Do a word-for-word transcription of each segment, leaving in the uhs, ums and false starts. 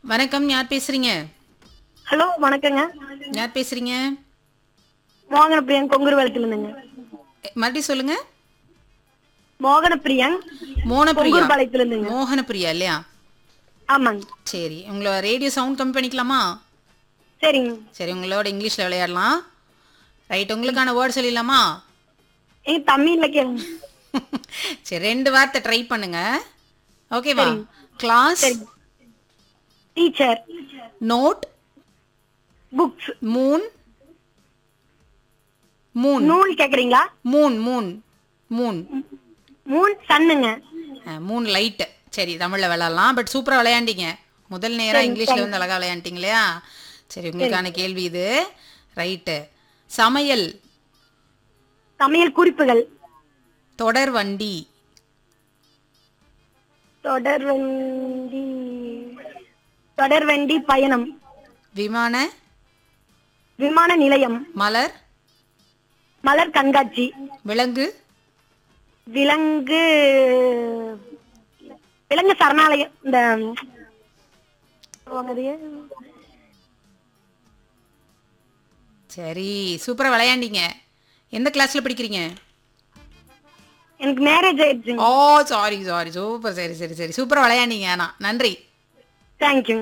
வணக்கம். யார் பேசுறீங்க? ஹலோ வணக்கங்க. யார் பேசுறீங்க? மோகனப்பிரியன் கொங்குருவலத்துல இருந்துங்க. எ, மறுபடியும் சொல்லுங்க. மோகனப்பிரியன் மோனப்பிரியா. கொங்குருபாளையத்துல இருந்துங்க. மோகனப்பிரியா இல்லையா? ஆமாங்க. சரி, உங்களோட ரேடியோ சவுண்ட் கம்மி பண்ணிக்கலாமா? சரிங்க. சரி, உங்களோட இங்கிலீஷ்ல விளையாடலாம். ரைட், உங்களுக்கான வேர்ட் சொல்லிடலாமா? ஏங்க தமிழ்ல கேளுங்க. சரி, ரெண்டு வார்த்தை ட்ரை பண்ணுங்க. ஓகேவா? சரிங்க. கிளாஸ், சரிங்க. Teacher, note, books, Moon, Moon, நூல் கேக்குறீங்களா? Moon, Moon, Moon, Moon சன்னுங்க. Moon light. சரி, தமிழில் விளையாடலாம். பட் சூப்பராக விளையாண்டீங்க. முதல் நேரம் சரிங்க, இங்கிலீஷில் சரிங்க. வந்து அழகாக விளையாண்டிங்க இல்லையா? சரி, உங்களுக்கான கேள்வி இது. ரைட்டு. சமையல், சமையல் குறிப்புகள், தொடர் வண்டி, தொடர்வண்டி, தொடர்வண்டி பயணம், விமான, விமான நிலையம், மலர், மலர் கண்காட்சி, விலங்கு, விலங்கு விலங்கு சரணாலயம். இந்த சரி, சூப்பராக விளையாண்டீங்க. எந்த கிளாஸில் படிக்கிறீங்க? எனக்கு மேரேஜ் ஆயிடுச்சுங்க. ஓ, சாரி சாரி, சூப்பர். சரி சரி சரி, சூப்பராக விளையாண்டீங்க. ஆனால் நன்றி. தேங்க்யூ.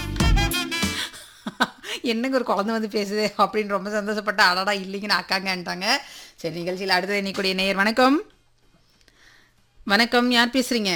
என்னங்க ஒரு குழந்தை வந்து பேசுது அப்படின்னு ரொம்ப சந்தோஷப்பட்ட. அடடா இல்லைங்கன்னு அக்காங்கன்ட்டாங்க. சரி, நிகழ்ச்சியில் அடுத்தது இன்னைக்குடைய நேயர். வணக்கம். வணக்கம், யார் பேசுறீங்க?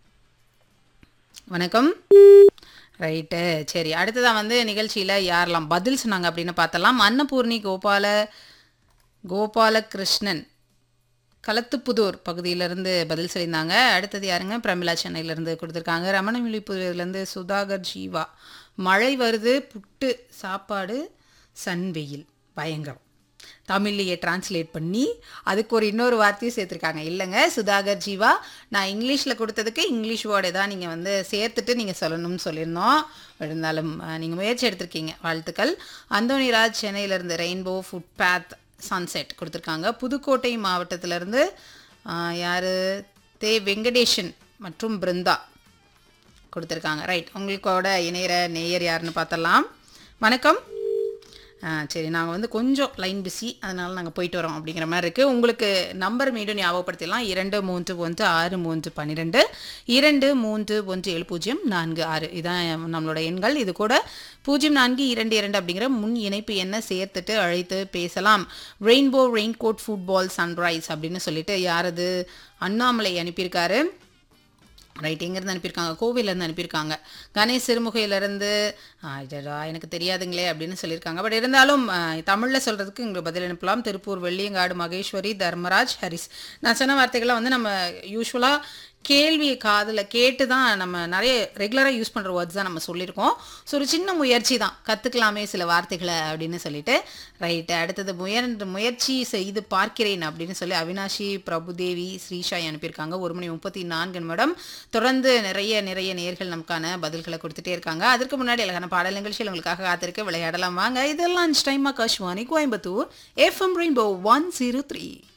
வணக்கம். ரைட்டு. சரி, அடுத்ததான் வந்து நிகழ்ச்சியில் யாரெல்லாம் பதில் சொன்னாங்க அப்படின்னு பார்த்தலாம். அன்னபூர்ணி கோபால கோபாலகிருஷ்ணன் களத்துப்புதூர் பகுதியிலேருந்து பதில் சொல்லியிருந்தாங்க. அடுத்தது யாருங்க? பிரமிளா சென்னையிலேருந்து கொடுத்துருக்காங்க. ரமணவிழிப்புலேருந்து சுதாகர் ஜீவா, மழை வருது, புட்டு சாப்பாடு, சன் வெயில், பயங்கரம். தமிழ்லையே டிரான்ஸ்லேட் பண்ணி அதுக்கு ஒரு இன்னொரு வார்த்தையும் சேர்த்துருக்காங்க. இல்லைங்க சுதாகர் ஜீவா, நான் இங்கிலீஷில் கொடுத்ததுக்கு இங்கிலீஷ் வேர்டு தான் நீங்கள் வந்து சேர்த்துட்டு நீங்கள் சொல்லணும்னு சொல்லியிருந்தோம். இருந்தாலும் நீங்கள் முயற்சி எடுத்திருக்கீங்க, வாழ்த்துக்கள். அந்தோனிராஜ் சென்னையிலேருந்து ரெயின்போ ஃபுட் பேத் சன்செட் கொடுத்துருக்காங்க. புதுக்கோட்டை மாவட்டத்திலேருந்து யார்? தே வெங்கடேஷன் மற்றும் பிருந்தா கொடுத்துருக்காங்க. ரைட், உங்களுக்கோட இணையிற நேயர் யாருன்னு பார்த்தலாம். வணக்கம். ஆ சரி, நாங்கள் வந்து கொஞ்சம் லைன் பிஸி, அதனால் நாங்கள் போயிட்டு வரோம் அப்படிங்கிற மாதிரி இருக்குது. உங்களுக்கு நம்பர் மீண்டும் ஞாபகப்படுத்திடலாம். இரண்டு மூன்று ஒன்று ஆறு மூன்று பன்னிரெண்டு இரண்டு மூன்று ஒன்று ஏழு பூஜ்ஜியம் நான்கு ஆறு இதான் நம்மளோட எண்கள். இது கூட பூஜ்ஜியம் நான்கு இரண்டு இரண்டு அப்படிங்கிற முன் இணைப்பு எண்ணை சேர்த்துட்டு அழைத்து பேசலாம். ரெயின்போ ரெயின்கோட் ஃபுட்பால் சன்ரைஸ் அப்படின்னு சொல்லிட்டு யாரது? அண்ணாமலை அனுப்பியிருக்காரு. ரைட், எங்கேருந்து அனுப்பியிருக்காங்க? கோவிலேருந்து அனுப்பியிருக்காங்க. கணேஷ் சிறுமுகையிலேருந்து இதா எனக்கு தெரியாதுங்களே அப்படின்னு சொல்லியிருக்காங்க. பட் இருந்தாலும் தமிழில் சொல்கிறதுக்கு உங்களுக்கு பதில் அனுப்பலாம். திருப்பூர் வெள்ளியங்காடு மகேஸ்வரி, தர்மராஜ், ஹரிஸ். நான் சொன்ன வார்த்தைகள்லாம் வந்து நம்ம யூஸ்வலாக கேள்வியை காதில் கேட்டு தான் நம்ம நிறைய ரெகுலராக யூஸ் பண்ணுற வேர்ட்ஸ் தான் நம்ம சொல்லியிருக்கோம். ஸோ ஒரு சின்ன முயற்சி தான், கற்றுக்கலாமே சில வார்த்தைகளை அப்படின்னு சொல்லிட்டு. ரைட்டு, அடுத்தது முயற் முயற்சி செய்து பார்க்கிறேன் அப்படின்னு சொல்லி அவினாஷி பிரபுதேவி ஸ்ரீஷாய் அனுப்பியிருக்காங்க. ஒரு மணி முப்பத்தி நான்கு நிமிடம். தொடர்ந்து நிறைய நிறைய நேர்கள் நமக்கான பதில்களை கொடுத்துட்டே இருக்காங்க. அதற்கு முன்னாடி அழகான பாடல் நிகழ்ச்சியில் உங்களுக்காக காத்திருக்க விளையாடலாம் வாங்க. இதெல்லாம் time Akashvani Coimbatore FM rainbow one zero three.